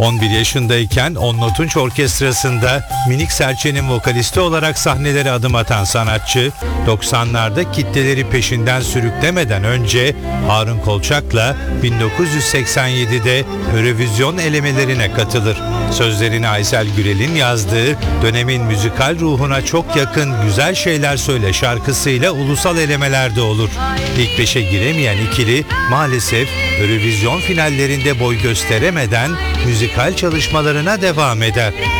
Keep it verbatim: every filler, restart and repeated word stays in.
on bir yaşındayken Onno Tunç Orkestrası'nda Minik Serçe'nin vokalisti olarak sahnelere adım atan sanatçı, doksanlarda kitleleri peşinden sürüklemeden önce Harun Kolçak'la bin dokuz yüz seksen yedide Eurovision elemelerine katılır. Sözlerini Aysel Gürel'in yazdığı, dönemin müzikal ruhuna çok yakın Güzel Şeyler Söyle şarkısıyla ulusal elemelerde olur. İlk beşe giremeyen ikili maalesef Eurovision finallerinde boy gösteremeden müzikal çalışmalarına devam eder.